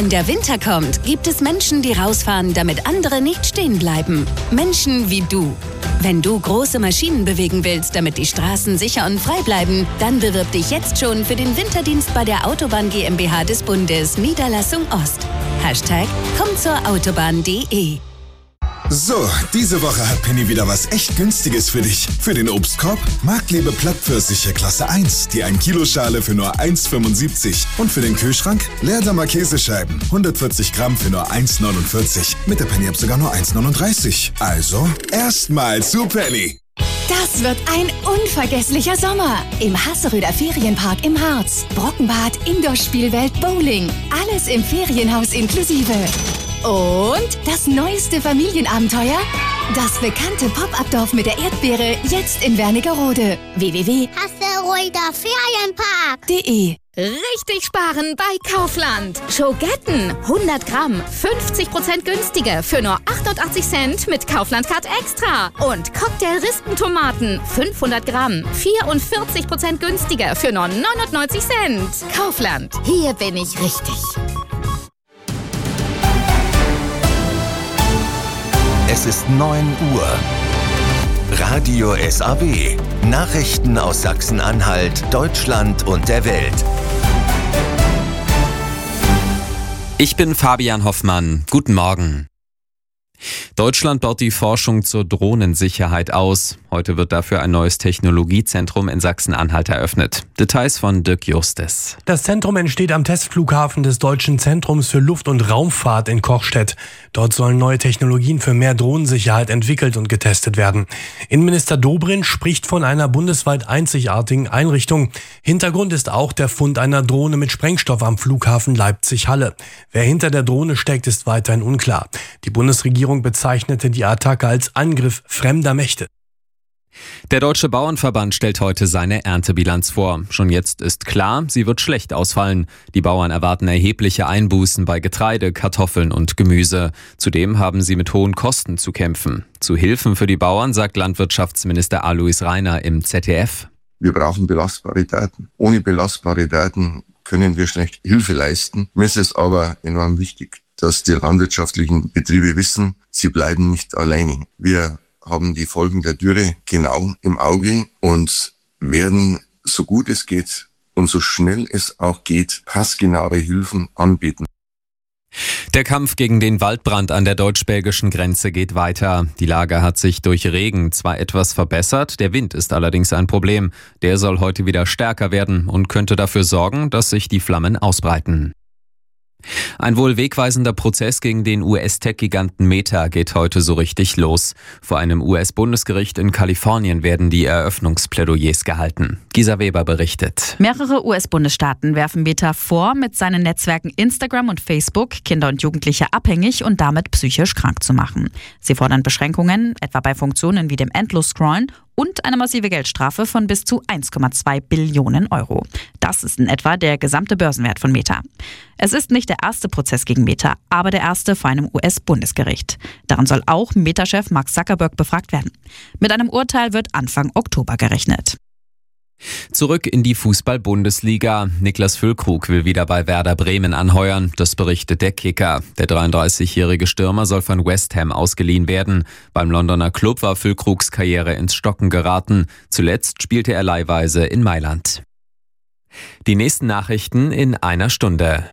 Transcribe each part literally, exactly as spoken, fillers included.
Wenn der Winter kommt, gibt es Menschen, die rausfahren, damit andere nicht stehen bleiben. Menschen wie du. Wenn du große Maschinen bewegen willst, damit die Straßen sicher und frei bleiben, dann bewirb dich jetzt schon für den Winterdienst bei der Autobahn GmbH des Bundes, Niederlassung Ost. Hashtag komm zur Autobahn punkt de. So, diese Woche hat Penny wieder was echt Günstiges für dich. Für den Obstkorb Marktliebe Plattpfirsiche Klasse eins, die ein Kilo Schale für nur eins Komma fünfundsiebzig. Und für den Kühlschrank Leerdammer Käsescheiben, hundertvierzig Gramm für nur eins Komma neunundvierzig. Mit der Penny-App sogar nur eins Komma neununddreißig. Also, erstmal zu Penny. Das wird ein unvergesslicher Sommer. Im Hasseröder Ferienpark im Harz. Brockenbad, Indoor-Spielwelt, Bowling. Alles im Ferienhaus inklusive. Und das neueste Familienabenteuer? Das bekannte Pop-Up-Dorf mit der Erdbeere, jetzt in Wernigerode. w w w punkt hasseröder ferienpark punkt de. Richtig sparen bei Kaufland. Schogetten, hundert Gramm, fünfzig Prozent günstiger für nur achtundachtzig Cent mit Kaufland-Card Extra. Und Cocktail-Rispentomaten, fünfhundert Gramm, vierundvierzig Prozent günstiger für nur neunundneunzig Cent. Kaufland, hier bin ich richtig. Es ist neun Uhr. Radio S A W. Nachrichten aus Sachsen-Anhalt, Deutschland und der Welt. Ich bin Fabian Hoffmann. Guten Morgen. Deutschland baut die Forschung zur Drohnensicherheit aus. Heute wird dafür ein neues Technologiezentrum in Sachsen-Anhalt eröffnet. Details von Dirk Justes. Das Zentrum entsteht am Testflughafen des Deutschen Zentrums für Luft- und Raumfahrt in Kochstedt. Dort sollen neue Technologien für mehr Drohnensicherheit entwickelt und getestet werden. Innenminister Dobrindt spricht von einer bundesweit einzigartigen Einrichtung. Hintergrund ist auch der Fund einer Drohne mit Sprengstoff am Flughafen Leipzig-Halle. Wer hinter der Drohne steckt, ist weiterhin unklar. Die Bundesregierung bezeichnete die Attacke als Angriff fremder Mächte. Der Deutsche Bauernverband stellt heute seine Erntebilanz vor. Schon jetzt ist klar, sie wird schlecht ausfallen. Die Bauern erwarten erhebliche Einbußen bei Getreide, Kartoffeln und Gemüse. Zudem haben sie mit hohen Kosten zu kämpfen. Zu Hilfen für die Bauern sagt Landwirtschaftsminister Alois Rainer im Z D F. Wir brauchen belastbare Daten. Ohne belastbare Daten können wir schlecht Hilfe leisten. Mir ist es aber enorm wichtig, dass die landwirtschaftlichen Betriebe wissen, sie bleiben nicht alleine. Wir haben die Folgen der Dürre genau im Auge und werden, so gut es geht und so schnell es auch geht, passgenaue Hilfen anbieten. Der Kampf gegen den Waldbrand an der deutsch-belgischen Grenze geht weiter. Die Lage hat sich durch Regen zwar etwas verbessert, der Wind ist allerdings ein Problem. Der soll heute wieder stärker werden und könnte dafür sorgen, dass sich die Flammen ausbreiten. Ein wohl wegweisender Prozess gegen den U S-Tech-Giganten Meta geht heute so richtig los. Vor einem U S-Bundesgericht in Kalifornien werden die Eröffnungsplädoyers gehalten. Gisa Weber berichtet. Mehrere U S-Bundesstaaten werfen Meta vor, mit seinen Netzwerken Instagram und Facebook Kinder und Jugendliche abhängig und damit psychisch krank zu machen. Sie fordern Beschränkungen, etwa bei Funktionen wie dem Endlos-Scrollen, und eine massive Geldstrafe von bis zu eins Komma zwei Billionen Euro. Das ist in etwa der gesamte Börsenwert von Meta. Es ist nicht der erste Prozess gegen Meta, aber der erste vor einem U S-Bundesgericht. Daran soll auch Meta-Chef Mark Zuckerberg befragt werden. Mit einem Urteil wird Anfang Oktober gerechnet. Zurück in die Fußball-Bundesliga. Niklas Füllkrug will wieder bei Werder Bremen anheuern. Das berichtet der Kicker. Der dreiunddreißigjährige Stürmer soll von West Ham ausgeliehen werden. Beim Londoner Klub war Füllkrugs Karriere ins Stocken geraten. Zuletzt spielte er leihweise in Mailand. Die nächsten Nachrichten in einer Stunde.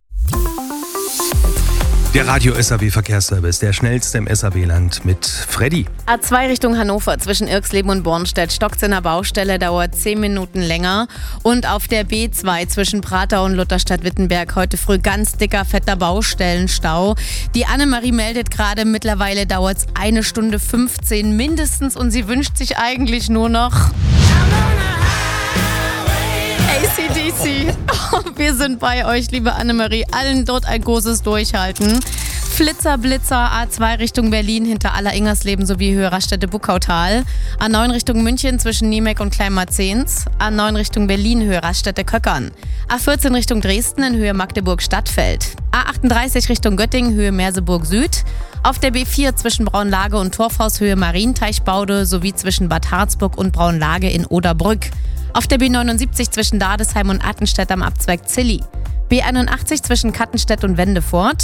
Der Radio S A W Verkehrsservice, der schnellste im S A W-Land mit Freddy. A zwei Richtung Hannover zwischen Irxleben und Bornstedt. Stockt's in der Baustelle, dauert zehn Minuten länger. Und auf der B zwei zwischen Pratau und Lutherstadt-Wittenberg heute früh ganz dicker, fetter Baustellenstau. Die Annemarie meldet gerade, mittlerweile dauert's eine Stunde fünfzehn mindestens und sie wünscht sich eigentlich nur noch A C D C. Oh, wir sind bei euch, liebe Annemarie. Allen dort ein großes Durchhalten. Flitzer, Blitzer, A zwei Richtung Berlin hinter Aller-Ingersleben sowie Höhe Raststätte-Buckautal. A neun Richtung München zwischen Niemek und Kleinmarzens. A neun Richtung Berlin Höhe Raststätte-Köckern. A vierzehn Richtung Dresden in Höhe Magdeburg-Stadtfeld. A achtunddreißig Richtung Göttingen Höhe Merseburg-Süd. Auf der B vier zwischen Braunlage und Torfhaus Höhe Marienteichbaude sowie zwischen Bad Harzburg und Braunlage in Oderbrück. Auf der B neunundsiebzig zwischen Dadesheim und Attenstedt am Abzweig Zilli. B einundachtzig zwischen Kattenstedt und Wendefort.